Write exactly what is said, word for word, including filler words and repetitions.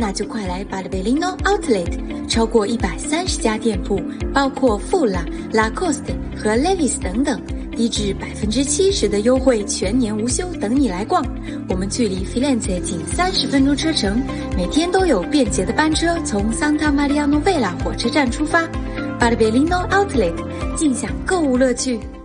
那就快来巴黎贝林诺 Outlet， 超过一百三十家店铺，包括富拉、Lacoste 和 Levi's 等等，低至百分之七十的优惠，全年无休，等你来逛。我们距离 Firenze 仅三十分钟车程，每天都有便捷的班车从 Santa Maria Novella 火车站出发。巴黎贝林诺 Outlet， 尽享购物乐趣。